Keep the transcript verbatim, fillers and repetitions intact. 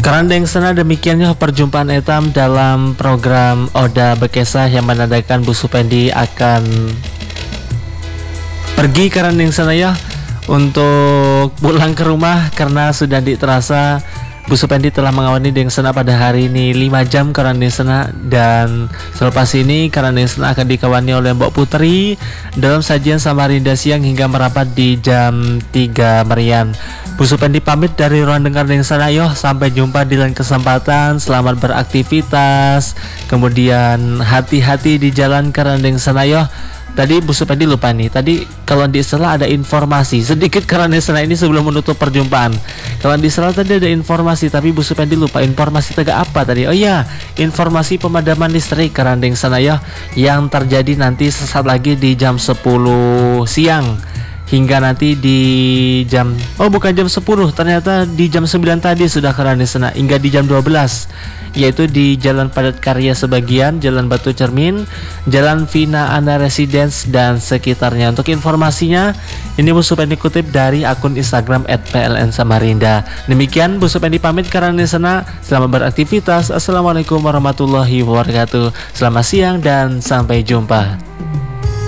Karandeng sana demikiannya perjumpaan etam dalam program Oda Bekesah yang menandakan Bu Supendi akan pergi karandeng sana ya untuk pulang ke rumah karena sudah terasa Bu Supendi telah mengawani Deng Sena pada hari ini lima jam karandeng sana, dan selepas ini karandeng sana akan dikawani oleh Mbok Putri dalam sajian Samarinda siang hingga merapat di jam tiga merian. Bu Supendi pamit dari ruang dengar Deng Sena yo, sampai jumpa di lain kesempatan. Selamat beraktivitas, kemudian hati-hati di jalan karandeng sana yo. Tadi Bu Supendi lupa nih, tadi kalau di istilah ada informasi sedikit karena sana ini sebelum menutup perjumpaan. Kalau di istilah tadi ada informasi, tapi Bu Supendi lupa informasi tegak apa tadi. Oh iya, informasi pemadaman listrik Karandeng sana ya, yang terjadi nanti sesaat lagi di jam sepuluh siang hingga nanti di jam, oh bukan jam sepuluh, ternyata di jam sembilan tadi sudah Karandeng sana hingga di jam dua belas, yaitu di Jalan Padat Karya sebagian, Jalan Batu Cermin, Jalan Vina Ana Residence dan sekitarnya. Untuk informasinya ini Bu Supendi kutip dari akun Instagram et p l n samarinda. Demikian Bu Supendi pamit karena sana. Selamat beraktivitas. Assalamualaikum warahmatullahi wabarakatuh. Selamat siang dan sampai jumpa.